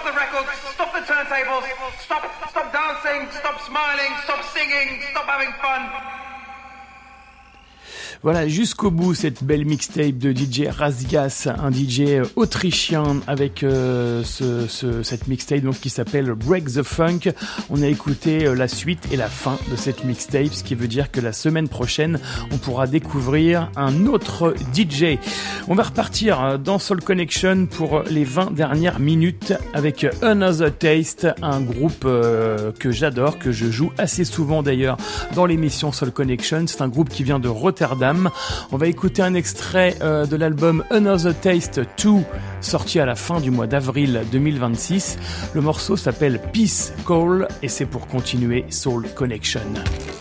the records, stop the turntables, stop dancing, stop smiling, stop singing, stop having fun. Voilà, jusqu'au bout cette belle mixtape de DJ Razgas, un DJ autrichien avec cette mixtape donc qui s'appelle Break the Funk. On a écouté la suite et la fin de cette mixtape, ce qui veut dire que la semaine prochaine, on pourra découvrir un autre DJ. On va repartir dans Soul Connection pour les 20 dernières minutes avec Another Taste, un groupe que j'adore, que je joue assez souvent d'ailleurs dans l'émission Soul Connection. C'est un groupe qui vient de Rotterdam. On va écouter un extrait de l'album Another Taste 2, sorti à la fin du mois d'avril 2026. Le morceau s'appelle Peace Call et c'est pour continuer Soul Connection.